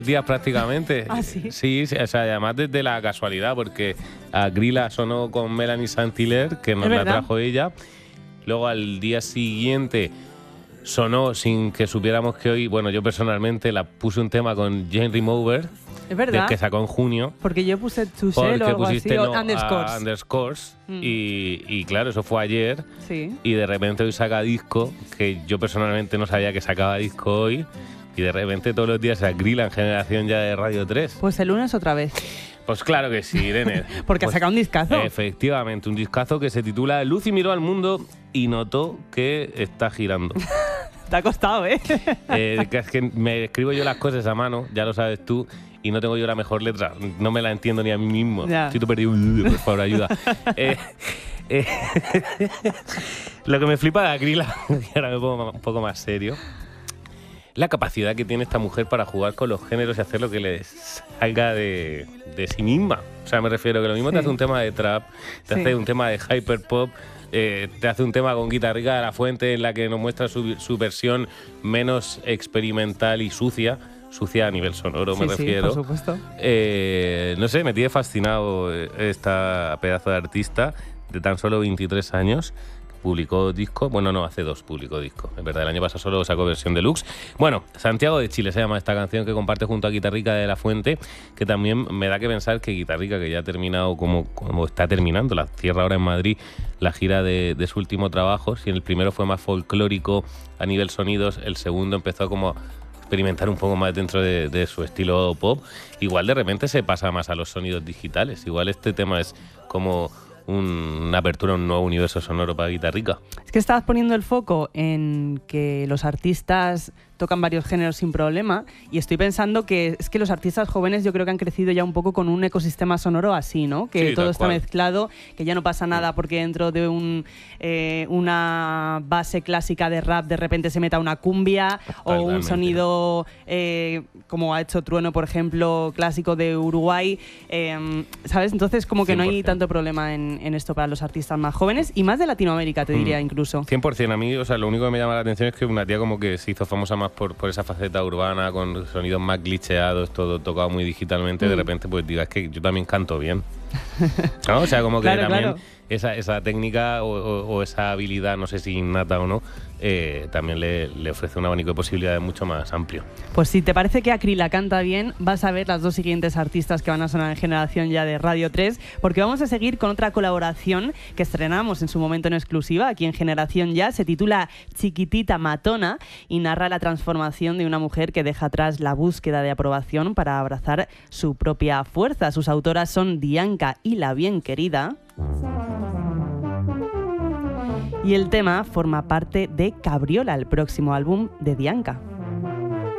días prácticamente. ¿Ah, sí? Sí, o sea, además desde la casualidad, porque Grilla sonó con Melanie Saint-Hilaire, que nos la trajo ella. Luego al día siguiente sonó sin que supiéramos que hoy, bueno, yo personalmente la puse un tema con Jane Remover. Es verdad. Del que sacó en junio. Porque yo puse Touché o algo así, o Underscores. Underscores. Y claro, eso fue ayer. Sí. Y de repente hoy saca disco, que yo personalmente no sabía que sacaba disco hoy. Y de repente todos los días se Grilla en Generación Ya de Radio 3. Pues el lunes otra vez. Pues claro que sí, Irene. Porque pues, ha sacado un discazo. Efectivamente, un discazo que se titula Lucy miró al mundo y notó que está girando. Te ha costado, ¿eh? Es que me escribo yo las cosas a mano, ya lo sabes tú, y no tengo yo la mejor letra. No me la entiendo ni a mí mismo. Ya. Estoy todo perdido. Por favor, ayuda. Lo que me flipa de Grilla, y ahora me pongo un poco más serio, la capacidad que tiene esta mujer para jugar con los géneros y hacer lo que le salga de sí misma. O sea, me refiero que lo mismo te hace un tema de trap, te hace un tema de hyperpop, te hace un tema con Guitarrica de la Fuente en la que nos muestra su versión menos experimental y sucia a nivel sonoro, me refiero. Sí, por supuesto. No sé, me tiene fascinado esta pedazo de artista de tan solo 23 años. Publicó disco, bueno, no, hace 2 publicó disco. Es verdad, el año pasado solo sacó versión deluxe. Bueno, Santiago de Chile se llama esta canción que comparte junto a Guitarrica de la Fuente, que también me da que pensar que Guitarrica, que ya ha terminado como está terminando, la cierra ahora en Madrid, la gira de su último trabajo. Si el primero fue más folclórico a nivel sonidos, el segundo empezó como a experimentar un poco más dentro de su estilo pop. Igual de repente se pasa más a los sonidos digitales. Igual este tema es como una apertura a un nuevo universo sonoro para Guitarrica. Es que estabas poniendo el foco en que los artistas tocan varios géneros sin problema, y estoy pensando que es que los artistas jóvenes yo creo que han crecido ya un poco con un ecosistema sonoro así, ¿no? Que sí, todo está mezclado, que ya no pasa nada porque dentro de una base clásica de rap de repente se meta una cumbia o un sonido como ha hecho Trueno, por ejemplo, clásico de Uruguay, ¿sabes? Entonces como que 100%. No hay tanto problema en esto para los artistas más jóvenes y más de Latinoamérica, te diría incluso. 100%. A mí, o sea, lo único que me llama la atención es que una tía como que se hizo famosa más por esa faceta urbana, con sonidos más glitcheados, todo tocado muy digitalmente, de repente pues diga, es que yo también canto bien. ¿No? O sea, como que también esa técnica o esa habilidad, no sé si innata o no, también le ofrece un abanico de posibilidades mucho más amplio. Pues si te parece que Grilla canta bien, vas a ver las 2 siguientes artistas que van a sonar en Generación Ya de Radio 3, porque vamos a seguir con otra colaboración que estrenamos en su momento en exclusiva aquí en Generación Ya. Se titula Chiquitita Matona y narra la transformación de una mujer que deja atrás la búsqueda de aprobación para abrazar su propia fuerza. Sus autoras son Dianca y La Bien Querida. Y el tema forma parte de Cabriola, el próximo álbum de Dianca.